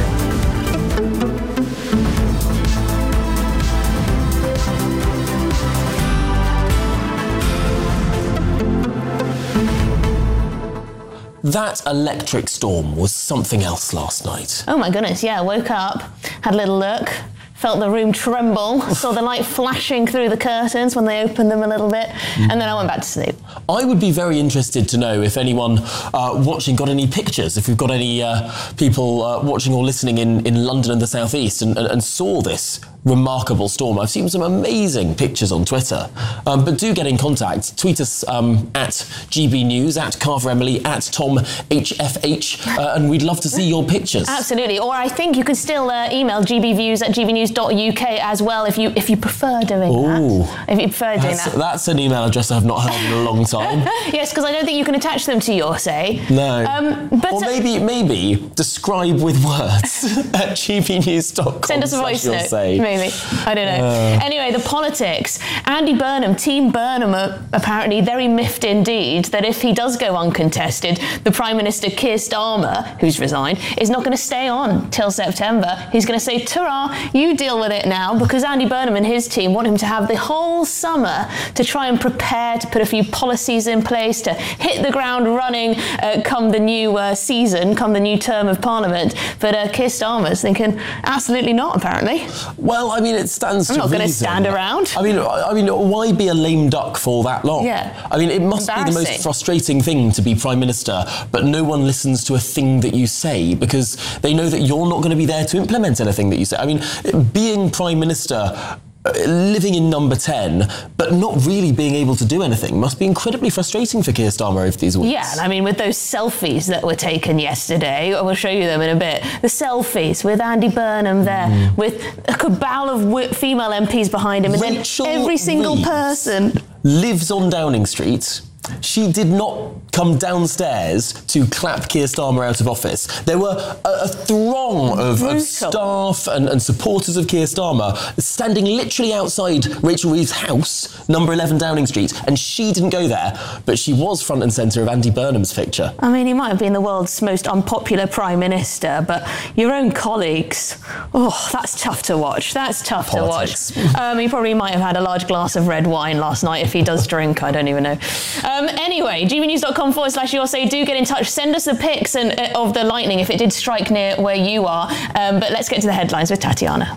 That electric storm was something else last night. Oh my goodness, yeah, woke up, had a little look, felt the room tremble, saw the light flashing through the curtains when they opened them a little bit, and then I went back to sleep. I would be very interested to know if anyone uh, watching got any pictures, if we've got any uh, people uh, watching or listening in, in London and the South East and, and, and saw this remarkable storm. I've seen some amazing pictures on Twitter, um, but do get in contact. Tweet us um, at G B News, at Carver Emily, at Tom H F H, uh, and we'd love to see your pictures. Absolutely, or I think you can still uh, email gbviews at gbnews.uk as well if you if you prefer doing Ooh, that. If you prefer doing that's, that. That's an email address I've not heard in a long time. Yes, because I don't think you can attach them to your say. No. Um, but or maybe maybe describe with words at g b news dot com. Send us a voice note. Say. Maybe. I don't know. Uh, anyway, the politics. Andy Burnham, Team Burnham are apparently very miffed indeed that if he does go uncontested, the Prime Minister Keir Starmer, who's resigned, is not going to stay on till September. He's going to say, ta-ra, you deal with it now, because Andy Burnham and his team want him to have the whole summer to try and prepare to put a few policies in place to hit the ground running uh, come the new uh, season, come the new term of Parliament. But uh, Keir Starmer's thinking, absolutely not, apparently. Well, I mean, it stands I'm to not going to reason. stand around. I mean, I mean, why be a lame duck for that long? Yeah. I mean, it must be the most frustrating thing to be Prime Minister, but no one listens to a thing that you say because they know that you're not going to be there to implement anything that you say. I mean, being Prime Minister, living in number ten, but not really being able to do anything must be incredibly frustrating for Keir Starmer over these weeks. Yeah, and I mean, with those selfies that were taken yesterday, I will show you them in a bit, the selfies with Andy Burnham there, mm. with a cabal of w- female M Ps behind him, and Rachel then every single Reeves person lives on Downing Street. She did not come downstairs to clap Keir Starmer out of office. There were a, a throng of, of staff and, and supporters of Keir Starmer standing literally outside Rachel Reeves' house, number eleven Downing Street, and she didn't go there, but she was front and centre of Andy Burnham's picture. I mean, he might have been the world's most unpopular Prime Minister, but your own colleagues, oh, that's tough to watch. That's tough Politics. to watch. Um, he probably might have had a large glass of red wine last night if he does drink, I don't even know. Um, anyway, gbnews.com forward slash your say. Do get in touch. Send us the pics and, uh, of the lightning if it did strike near where you are. Um, but let's get to the headlines with Tatiana.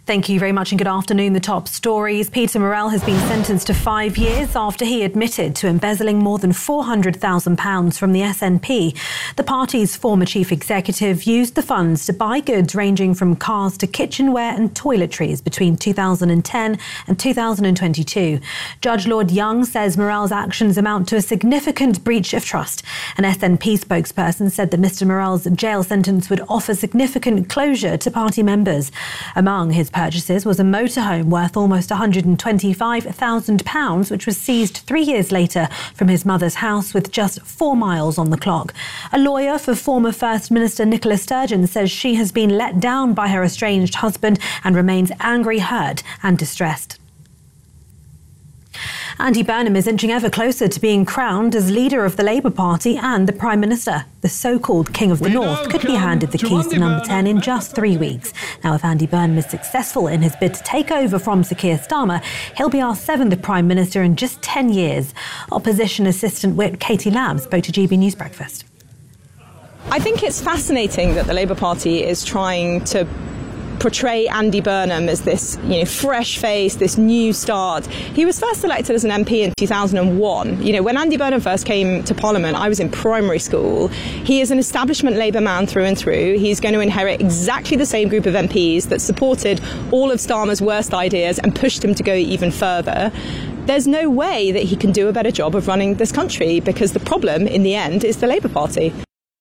Thank you very much and good afternoon. The top stories. Peter Murrell has been sentenced to five years after he admitted to embezzling more than four hundred thousand pounds from the S N P. The party's former chief executive used the funds to buy goods ranging from cars to kitchenware and toiletries between two thousand ten and two thousand twenty-two. Judge Lord Young says Murrell's actions amount to a significant breach of trust. An S N P spokesperson said that Mr Murrell's jail sentence would offer significant closure to party members. Among his purchases was a motorhome worth almost one hundred twenty-five thousand pounds, which was seized three years later from his mother's house with just four miles on the clock. A lawyer for former First Minister Nicola Sturgeon says she has been let down by her estranged husband and remains angry, hurt and distressed. Andy Burnham is inching ever closer to being crowned as leader of the Labour Party and the Prime Minister. The so-called King of the North could be handed the keys to number ten in just three weeks. Now, if Andy Burnham is successful in his bid to take over from Sir Keir Starmer, he'll be our seventh Prime Minister in just ten years. Opposition Assistant Whip Katie Lamb spoke to G B News Breakfast. I think it's fascinating that the Labour Party is trying to portray Andy Burnham as this, you know, fresh face, this new start. He was first elected as an M P in two thousand one. You know, when Andy Burnham first came to Parliament, I was in primary school. He is an establishment Labour man through and through. He's going to inherit exactly the same group of M Ps that supported all of Starmer's worst ideas and pushed him to go even further. There's no way that he can do a better job of running this country, because the problem in the end is the Labour Party.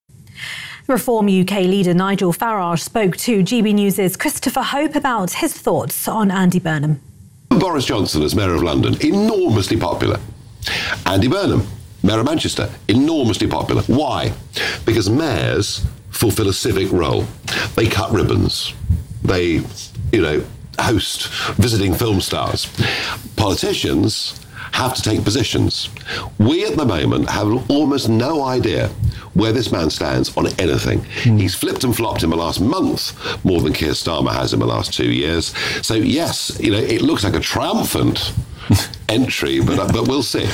Reform U K leader Nigel Farage spoke to G B News' Christopher Hope about his thoughts on Andy Burnham. Boris Johnson as Mayor of London, enormously popular. Andy Burnham, Mayor of Manchester, enormously popular. Why? Because mayors fulfil a civic role. They cut ribbons. They, you know, host visiting film stars. Politicians have to take positions. We at the moment have almost no idea where this man stands on anything. Mm. He's flipped and flopped in the last month more than Keir Starmer has in the last two years. So yes, you know, it looks like a triumphant entry, but uh, but we'll see.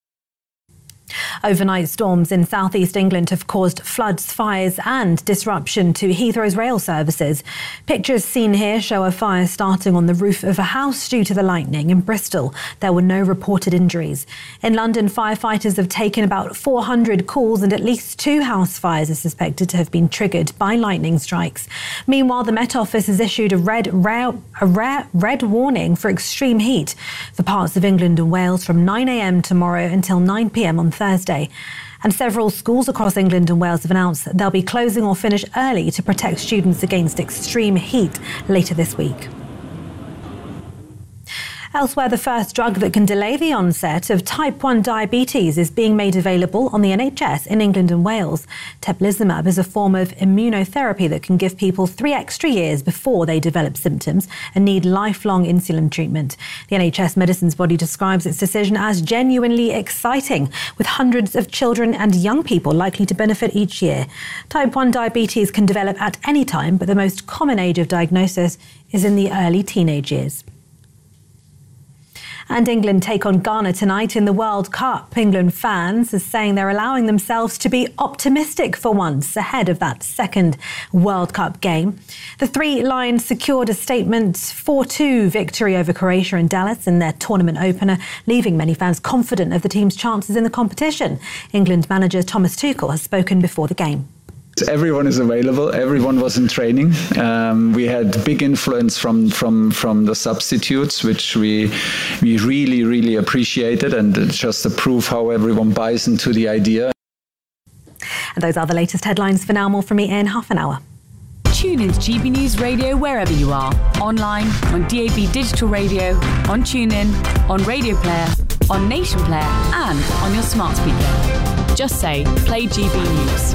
Overnight storms in southeast England have caused floods, fires and disruption to Heathrow's rail services. Pictures seen here show a fire starting on the roof of a house due to the lightning. In Bristol, there were no reported injuries. In London, firefighters have taken about four hundred calls and at least two house fires are suspected to have been triggered by lightning strikes. Meanwhile, the Met Office has issued a red, rare, a rare red warning for extreme heat for parts of England and Wales from nine a m tomorrow until nine p m on Thursday. And several schools across England and Wales have announced that they'll be closing or finish early to protect students against extreme heat later this week. Elsewhere, the first drug that can delay the onset of type one diabetes is being made available on the N H S in England and Wales. Teplizumab is a form of immunotherapy that can give people three extra years before they develop symptoms and need lifelong insulin treatment. The N H S medicines body describes its decision as genuinely exciting, with hundreds of children and young people likely to benefit each year. Type one diabetes can develop at any time, but the most common age of diagnosis is in the early teenage years. And England take on Ghana tonight in the World Cup. England fans are saying they're allowing themselves to be optimistic for once ahead of that second World Cup game. The Three Lions secured a statement four two victory over Croatia in Dallas in their tournament opener, leaving many fans confident of the team's chances in the competition. England manager Thomas Tuchel has spoken before the game. Everyone is available. Everyone was in training. Um, we had big influence from from from the substitutes, which we we really really appreciated, and it's just a proof how everyone buys into the idea. And those are the latest headlines for now. More from me in half an hour. Tune in to G B News Radio wherever you are, online, on D A B Digital Radio, on TuneIn, on Radio Player, on Nation Player, and on your smart speaker. Just say play G B News.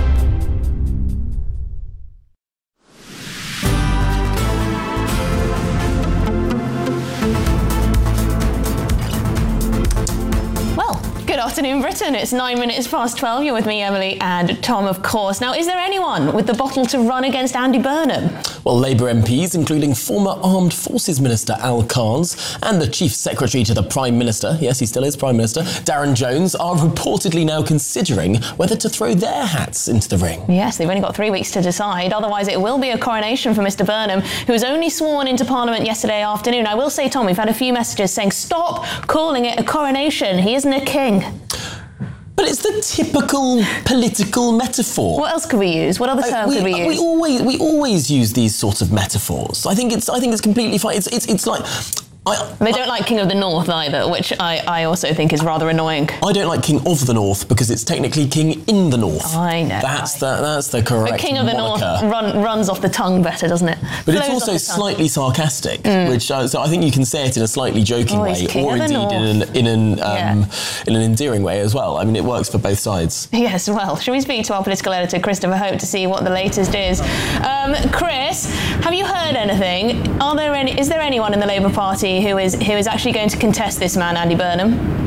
Good afternoon, Britain. It's nine minutes past twelve. You're with me, Emily, and Tom, of course. Now, is there anyone with the bottle to run against Andy Burnham? Well, Labour M Ps, including former Armed Forces Minister Al Carnes and the Chief Secretary to the Prime Minister, yes, he still is Prime Minister, Darren Jones, are reportedly now considering whether to throw their hats into the ring. Yes, they've only got three weeks to decide. Otherwise, it will be a coronation for Mr Burnham, who was only sworn into Parliament yesterday afternoon. I will say, Tom, we've had a few messages saying, stop calling it a coronation. He isn't a king. But it's the typical political metaphor. What else could we use? What other term uh, we, could we use? We always we always use these sorts of metaphors. I think it's I think it's completely fine. It's it's it's like. I, they don't I, like King of the North either, which I, I also think is rather annoying. I don't like King of the North because it's technically King in the North. I know. That's the that's the correct. But King of the moniker. North run, runs off the tongue better, doesn't it? But Flows it's also slightly sarcastic, mm. which uh, so I think you can say it in a slightly joking oh, way, King or of the indeed North. in an in an um, yeah. in an endearing way as well. I mean, it works for both sides. Yes. Well, shall we speak to our political editor Christopher Hope to see what the latest is? Um, Chris, have you heard anything? Are there any? Is there anyone in the Labour Party who is who is actually going to contest this man, Andy Burnham?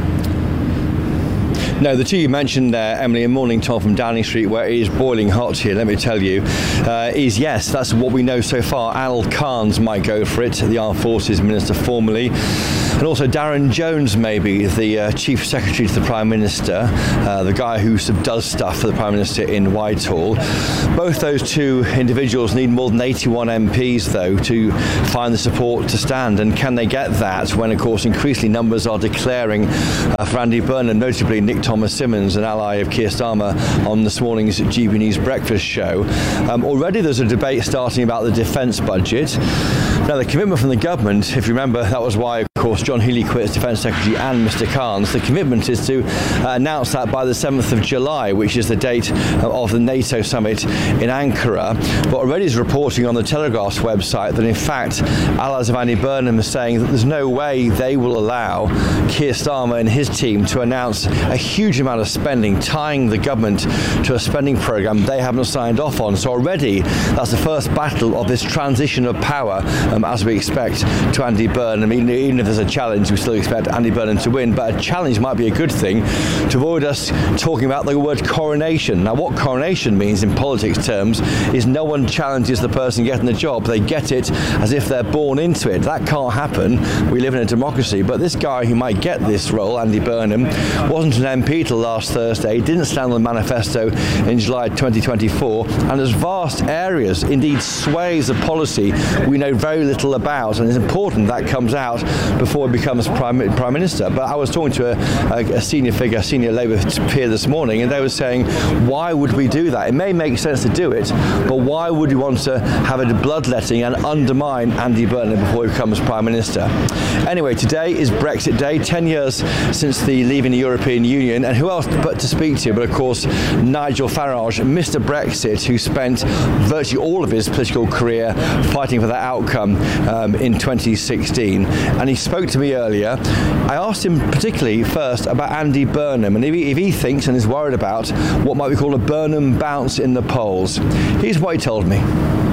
No, the two you mentioned there, Emily, and morning, Tom, from Downing Street, where it is boiling hot here, let me tell you, uh, is yes, that's what we know so far. Al Carnes might go for it, the Armed Forces Minister formerly, and also Darren Jones, maybe, the uh, Chief Secretary to the Prime Minister, uh, the guy who sort of does stuff for the Prime Minister in Whitehall. Both those two individuals need more than eighty-one M Ps, though, to find the support to stand. And can they get that when, of course, increasingly numbers are declaring uh, for Andy Burnham, notably Nick Thomas Simmons, an ally of Keir Starmer, on this morning's G B News breakfast show. Um, already there's a debate starting about the defence budget. Now, the commitment from the government, if you remember, that was why, of course, John Healey quit as Defence Secretary and Mister Carnes. The commitment is to uh, announce that by the seventh of July, which is the date uh, of the NATO summit in Ankara. But already is reporting on the Telegraph's website that, in fact, allies of Andy Burnham are saying that there's no way they will allow Keir Starmer and his team to announce a huge amount of spending, tying the government to a spending programme they haven't signed off on. So already that's the first battle of this transition of power, um, as we expect, to Andy Burnham. Even, even if there's a challenge, we still expect Andy Burnham to win, but a challenge might be a good thing to avoid us talking about the word coronation. Now, what coronation means in politics terms is no one challenges the person getting the job. They get it as if they're born into it. That can't happen. We live in a democracy. But this guy who might get this role, Andy Burnham, wasn't an M P till last Thursday, didn't stand on the manifesto in July twenty twenty-four, and there's vast areas, indeed swathes of policy we know very little about, and it's important that comes out before he becomes Prime, Prime Minister. But I was talking to a, a, a senior figure, a senior Labour peer this morning, and they were saying, why would we do that? It may make sense to do it, but why would you want to have a bloodletting and undermine Andy Burnham before he becomes Prime Minister? Anyway, today is Brexit Day, ten years since the leaving the European Union, and who else but to speak to but, of course, Nigel Farage, Mister Brexit, who spent virtually all of his political career fighting for that outcome um, in twenty sixteen. And he spoke to me earlier. I asked him particularly first about Andy Burnham, and if he, if he thinks and is worried about what might be called a Burnham bounce in the polls. Here's what he told me.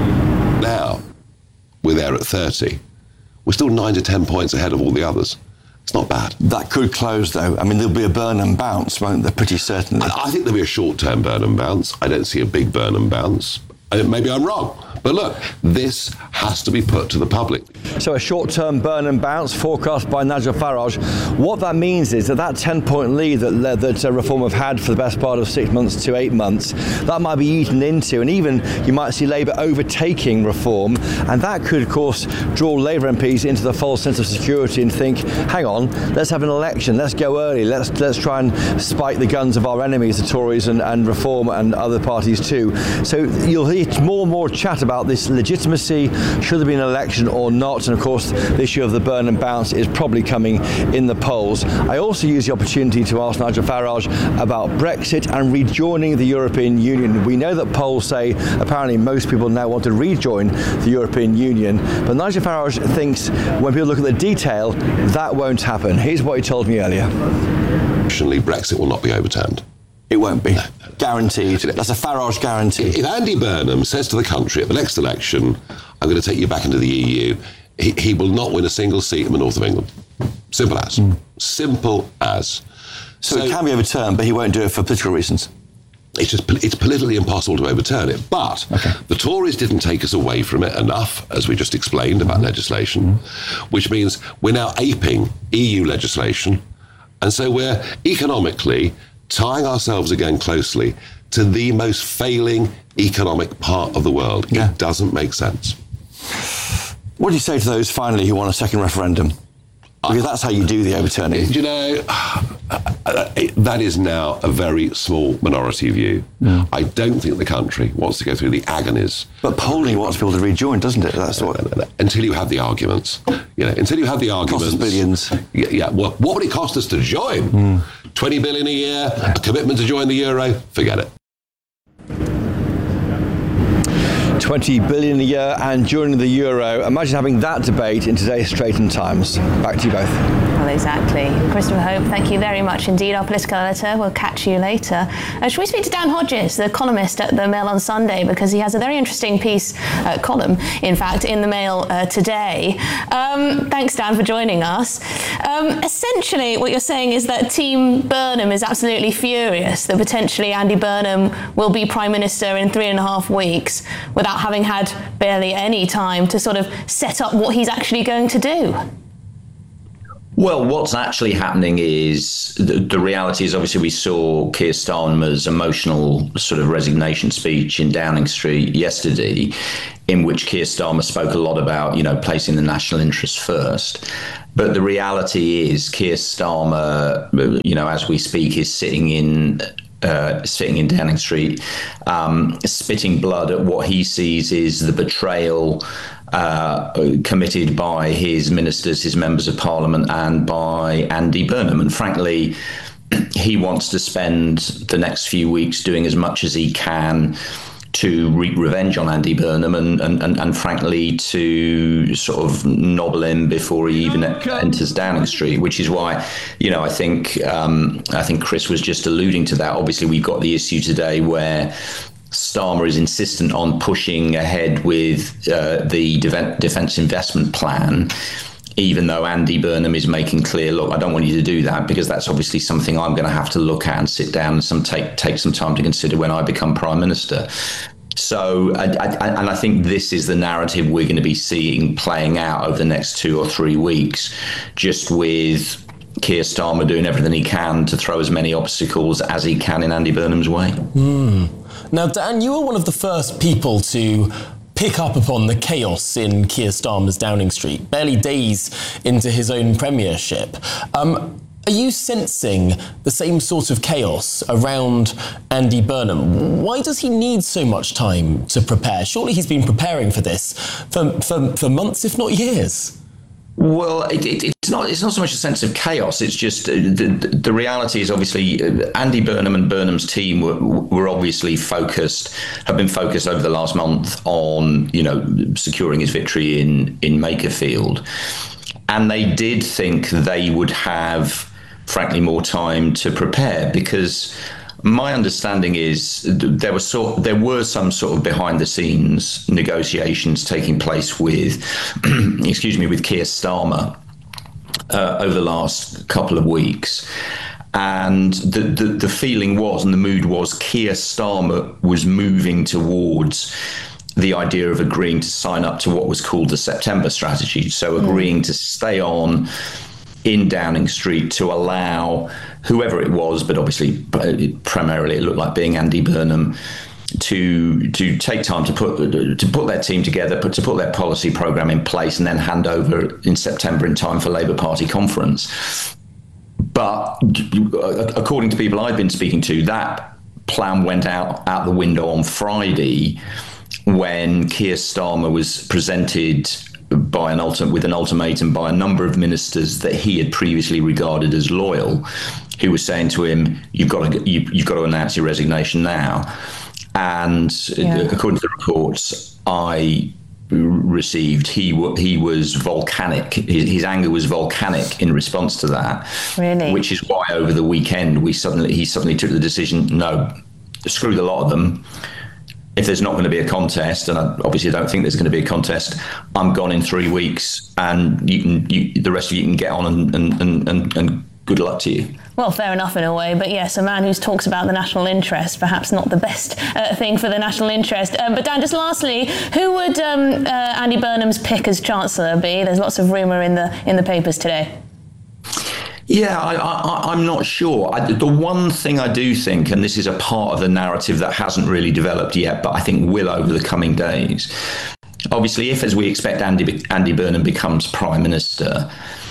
Now, we're there at thirty. We're still nine to ten points ahead of all the others. It's not bad. That could close, though. I mean, there'll be a Burnham bounce, won't there? Pretty certainly. I, I think there'll be a short-term Burnham bounce. I don't see a big Burnham bounce. I, maybe I'm wrong. But look, this has to be put to the public. So a short-term Burnham bounce forecast by Nigel Farage. What that means is that that ten-point lead that, that uh, Reform have had for the best part of six months to eight months, that might be eaten into, and even you might see Labour overtaking Reform, and that could, of course, draw Labour M Ps into the false sense of security and think, hang on, let's have an election, let's go early, let's let's try and spike the guns of our enemies, the Tories and, and Reform and other parties too. So you'll hear more and more chat about this legitimacy, should there be an election or not, and of course the issue of the Burnham bounce is probably coming in the polls. I also use the opportunity to ask Nigel Farage about Brexit and rejoining the European Union. We know that polls say apparently most people now want to rejoin the European Union, but Nigel Farage thinks when people look at the detail, that won't happen. Here's what he told me earlier. Unfortunately, Brexit will not be overturned. It won't be. Guaranteed. That's a Farage guarantee. If Andy Burnham says to the country at the next election, I'm going to take you back into the E U, he, he will not win a single seat in the north of England. Simple as. Mm. Simple as. has. So, so it can be overturned, but he won't do it for political reasons. It's just it's politically impossible to overturn it. But okay. the Tories didn't take us away from it enough, as we just explained about mm-hmm. legislation, mm-hmm. which means we're now aping E U legislation. And so we're economically tying ourselves again closely to the most failing economic part of the world. Yeah. It doesn't make sense. What do you say to those, finally, who want a second referendum? Because that's how you do the overturning. You know, that is now a very small minority view. Yeah. I don't think the country wants to go through the agonies. But polling wants people to rejoin, doesn't it? That's what. Until you have the arguments. You know, until you have the arguments. Costs billions. Yeah, yeah. Well, what would it cost us to join? Mm. twenty billion a year, a commitment to join the euro? Forget it. twenty billion a year and joining the euro. Imagine having that debate in today's Straiten Times. Back to you both. Well, exactly. Christopher Hope, thank you very much indeed, our political editor. We'll catch you later. Uh, should we speak to Dan Hodges, the columnist at the Mail on Sunday, because he has a very interesting piece, uh, column, in fact, in the Mail uh, today. Um, thanks, Dan, for joining us. Um, essentially, what you're saying is that Team Burnham is absolutely furious that potentially Andy Burnham will be Prime Minister in three and a half weeks without having had barely any time to sort of set up what he's actually going to do. Well, what's actually happening is the, the reality is obviously we saw Keir Starmer's emotional sort of resignation speech in Downing Street yesterday, in which Keir Starmer spoke a lot about, you know, placing the national interest first. But the reality is Keir Starmer, you know, as we speak, is sitting in Uh, sitting in Downing Street, um, spitting blood at what he sees is the betrayal uh, committed by his ministers, his members of parliament, and by Andy Burnham. And frankly, he wants to spend the next few weeks doing as much as he can to wreak revenge on Andy Burnham and, and, and, and frankly to sort of nobble him before he even enters Downing Street, which is why, you know, I think um, I think Chris was just alluding to that. Obviously, we've got the issue today where Starmer is insistent on pushing ahead with uh, the de- defence investment plan, even though Andy Burnham is making clear, look, I don't want you to do that because that's obviously something I'm going to have to look at and sit down and some take take some time to consider when I become Prime Minister. So, I, I, and I think this is the narrative we're going to be seeing playing out over the next two or three weeks, just with Keir Starmer doing everything he can to throw as many obstacles as he can in Andy Burnham's way. Mm. Now, Dan, you were one of the first people to pick up upon the chaos in Keir Starmer's Downing Street, barely days into his own premiership. Um, are you sensing the same sort of chaos around Andy Burnham? Why does he need so much time to prepare? Surely he's been preparing for this for, for, for months, if not years. Well, it, it, it's not. It's not so much a sense of chaos. It's just uh, the, the reality is obviously uh, Andy Burnham and Burnham's team were, were obviously focused, have been focused over the last month on, you know, securing his victory in in Makerfield, and they did think they would have, frankly, more time to prepare because. My understanding is there was sort there were some sort of behind the scenes negotiations taking place with, excuse me, with Keir Starmer uh, over the last couple of weeks, and the, the the feeling was and the mood was Keir Starmer was moving towards the idea of agreeing to sign up to what was called the September strategy, so agreeing mm. to stay on in Downing Street to allow whoever it was, but obviously primarily it looked like being Andy Burnham, to to take time to put to put their team together, but to put their policy programme in place and then hand over in September in time for Labour Party conference. But according to people I've been speaking to, that plan went out, out the window on Friday when Keir Starmer was presented by an ultim- with an ultimatum by a number of ministers that he had previously regarded as loyal, who was saying to him, "You've got to you, you've got to announce your resignation now." And yeah. according to the reports I received, he w- he was volcanic. His, his anger was volcanic in response to that. Really, which is why over the weekend we suddenly he suddenly took the decision: no, screw the lot of them. If there's not going to be a contest, and I obviously don't think there's going to be a contest, I'm gone in three weeks, and you can, you, the rest of you can get on and and, and, and good luck to you. Well, fair enough in a way, but yes, a man who talks about the national interest, perhaps not the best uh, thing for the national interest. Um, but Dan, just lastly, who would um, uh, Andy Burnham's pick as Chancellor be? There's lots of rumour in the in the papers today. Yeah, I, I, I'm not sure. I, the one thing I do think, and this is a part of the narrative that hasn't really developed yet, but I think will over the coming days. Obviously, if, as we expect, Andy, Andy Burnham becomes Prime Minister,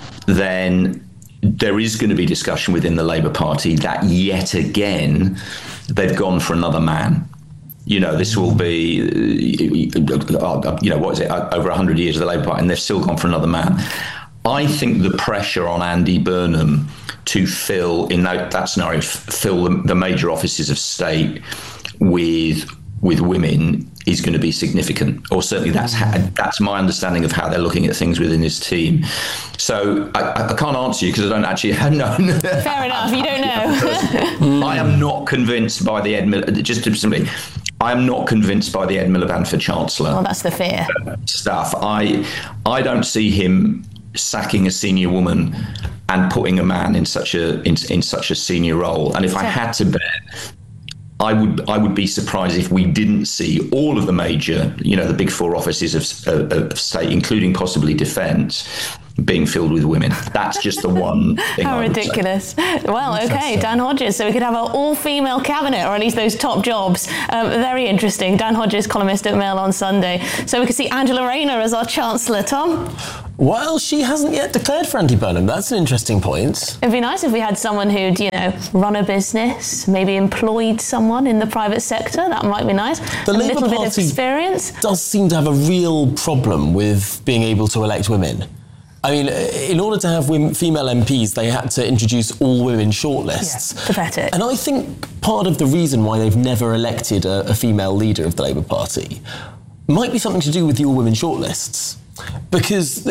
then there is going to be discussion within the Labour Party that yet again they've gone for another man. You know, this will be, you know, what is it, over one hundred years of the Labour Party, and they've still gone for another man. I think the pressure on Andy Burnham to fill, in that, that scenario, fill the, the major offices of state with with women is going to be significant, or certainly that's how, that's my understanding of how they're looking at things within his team. So I, I can't answer you because I don't actually know. Fair enough, you don't know. I am not convinced by the Ed Miliband, just simply, I am not convinced by the Ed Miliband for Chancellor. Well, that's the fear. Stuff. I I don't see him sacking a senior woman and putting a man in such a in, in such a senior role. And if I had to bet, I would I would be surprised if we didn't see all of the major, you know, the big four offices of, of, of state, including possibly defence, being filled with women. That's just the one thing. How I would ridiculous. say. Well, okay, Dan Hodges. So we could have an all-female cabinet, or at least those top jobs. Um, very interesting. Dan Hodges, columnist at Mail on Sunday. So we could see Angela Rayner as our Chancellor, Tom? Well, she hasn't yet declared for Andy Burnham. That's an interesting point. It'd be nice if we had someone who'd, you know, run a business, maybe employed someone in the private sector. That might be nice. The a Labour little bit of Party experience. does seem to have a real problem with being able to elect women. I mean, in order to have women, female M Ps, they had to introduce all women shortlists. Yeah, pathetic. And I think part of the reason why they've never elected a, a female leader of the Labour Party might be something to do with the all women shortlists. Because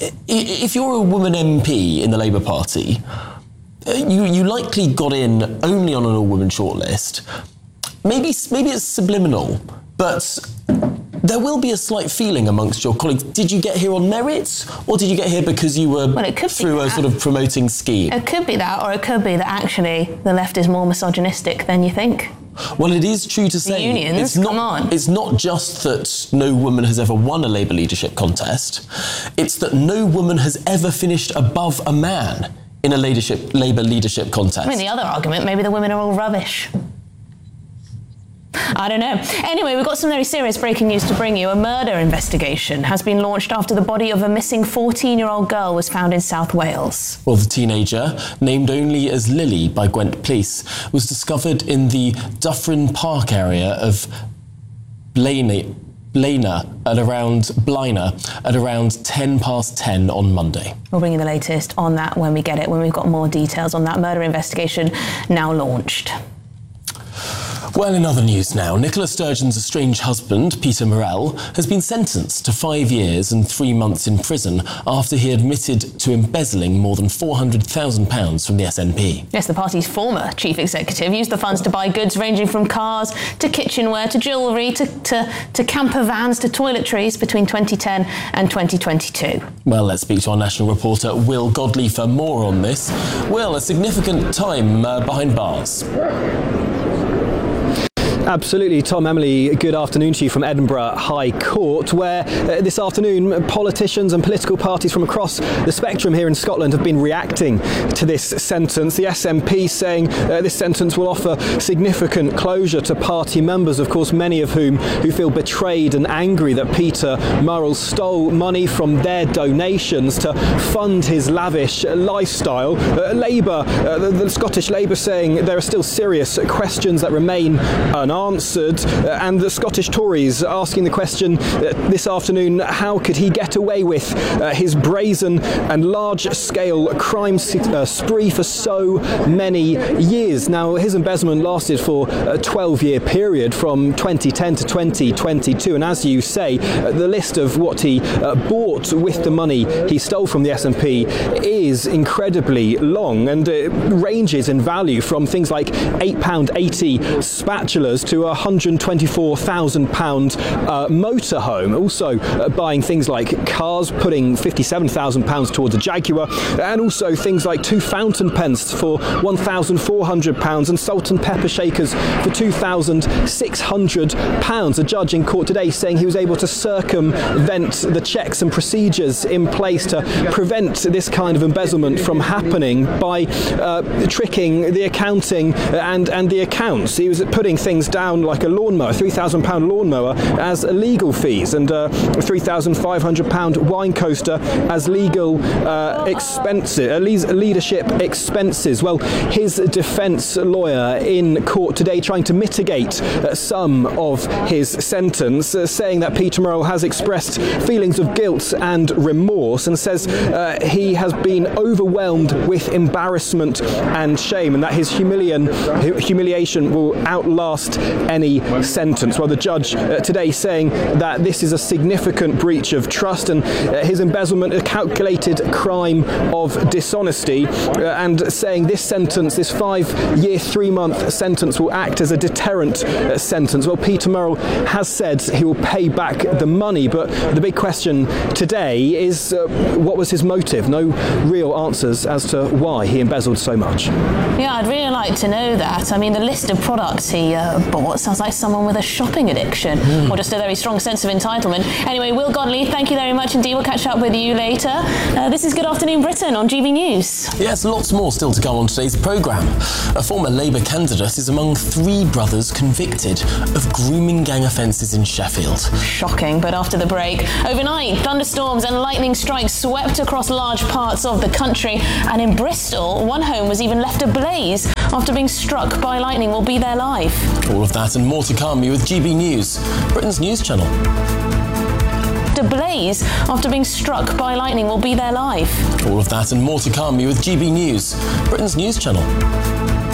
if you're a woman M P in the Labour Party, you, you likely got in only on an all women shortlist. Maybe, maybe it's subliminal, but there will be a slight feeling amongst your colleagues. Did you get here on merit, or did you get here because you were well, it could through a sort of promoting scheme? It could be that, or it could be that actually the left is more misogynistic than you think. Well, it is true to say the unions, it's not, come on. It's not just that no woman has ever won a Labour leadership contest, it's that no woman has ever finished above a man in a leadership, Labour leadership contest. I mean, the other argument, maybe the women are all rubbish. I don't know. Anyway, we've got some very serious breaking news to bring you. A murder investigation has been launched after the body of a missing fourteen-year-old girl was found in South Wales. Well, the teenager, named only as Lily by Gwent Police, was discovered in the Dyffryn Park area of Blaenau, Blaenau at around Blaenau at around ten past ten on Monday. We'll bring you the latest on that when we get it, when we've got more details on that murder investigation now launched. Well, in other news now, Nicola Sturgeon's estranged husband, Peter Murrell, has been sentenced to five years and three months in prison after he admitted to embezzling more than four hundred thousand pounds from the S N P. Yes, the party's former chief executive used the funds to buy goods ranging from cars to kitchenware to jewellery to, to, to camper vans to toiletries between twenty ten and twenty twenty-two. Well, let's speak to our national reporter, Will Godley, for more on this. Will, a significant time uh, behind bars. Absolutely. Tom, Emily, good afternoon to you from Edinburgh High Court, where uh, this afternoon politicians and political parties from across the spectrum here in Scotland have been reacting to this sentence. The S N P saying uh, this sentence will offer significant closure to party members, of course, many of whom who feel betrayed and angry that Peter Murrell stole money from their donations to fund his lavish lifestyle. Uh, Labour, uh, the, the Scottish Labour saying there are still serious questions that remain unanswered. Answered, uh, and the Scottish Tories asking the question uh, this afternoon, how could he get away with uh, his brazen and large-scale crime uh, spree for so many years? Now, his embezzlement lasted for a twelve-year period from twenty ten to twenty twenty-two, and as you say, uh, the list of what he uh, bought with the money he stole from the S N P is incredibly long, and it ranges in value from things like eight pounds eighty spatulas cameras to a one hundred twenty-four thousand pounds uh, motorhome. Also uh, buying things like cars, putting fifty-seven thousand pounds towards a Jaguar, and also things like two fountain pens for one thousand four hundred pounds and salt and pepper shakers for two thousand six hundred pounds. A judge in court today saying he was able to circumvent the checks and procedures in place to prevent this kind of embezzlement from happening by uh, tricking the accounting and, and the accounts. He was putting things down like a lawnmower, three thousand pounds lawnmower, as legal fees, and uh, a three thousand five hundred pounds wine coaster as legal uh, expenses, uh, leadership expenses. Well, his defence lawyer in court today trying to mitigate uh, some of his sentence, uh, saying that Peter Murrell has expressed feelings of guilt and remorse, and says uh, he has been overwhelmed with embarrassment and shame, and that his humiliation, humiliation will outlast any sentence. Well, the judge uh, today saying that this is a significant breach of trust, and uh, his embezzlement a calculated crime of dishonesty, uh, and saying this sentence, this five-year, three-month sentence, will act as a deterrent uh, sentence. Well, Peter Murrell has said he will pay back the money, but the big question today is uh, what was his motive? No real answers as to why he embezzled so much. Yeah, I'd really like to know that. I mean, the list of products he uh, bought sounds like someone with a shopping addiction, mm. or just a very strong sense of entitlement. Anyway, Will Godley, thank you very much indeed. We'll catch up with you later. Uh, this is Good Afternoon Britain on G B News. Yes, lots more still to come on today's programme. A former Labour candidate is among three brothers convicted of grooming gang offences in Sheffield. Shocking, but after the break, overnight, thunderstorms and lightning strikes swept across large parts of the country, and in Bristol, one home was even left ablaze after being struck by lightning. We'll be there live. All of that and more to come. You with G B News, Britain's news channel. Ablaze after being struck by lightning. We'll be there live. All of that and more to come. You with G B News, Britain's news channel.